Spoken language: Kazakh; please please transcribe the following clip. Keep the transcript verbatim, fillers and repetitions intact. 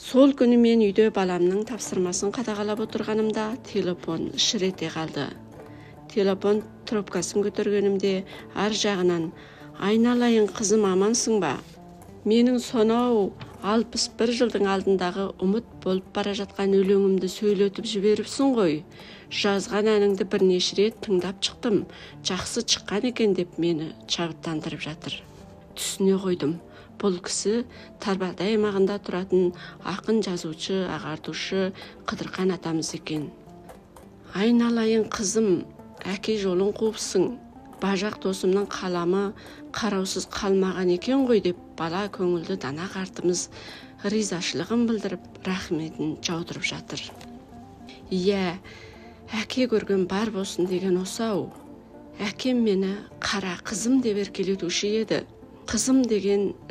Сол күні мен үйде баламның тапсырмасын қадағалап отырғанымда телефон шыр ете қалды. Телефон трубкасын көтергенімде ар жағынан «Айналайын қызым, амансың ба? Менің сонау алпыс бір жылдың алдындағы ұмыт болып бара жатқан өлеңімді сөйлетіп жіберіпсің ғой. Жазған әніңді бірнеше рет тыңдап шықтым. Жақсы шыққан екен» деп мені шабыттандырып жатыр. Түсіне қойдым. Бұл кісі Тарбағатай аймағында тұратын ақын, жазушы, ағартушы Қыдырхан атамыз екен. «Айналайын қызым, әке жолын қуыпсың. Бажақ досымның қаламы қараусыз қалмаған екен ғой» деп бала көңілді дана қартымыз ризашылығын білдіріп, рахметін жаудырып жатыр. Иә, әке көрген бар болсын деген осы-ау. Әкем мені қара қызым деп еркелетуші еді. Қызым деген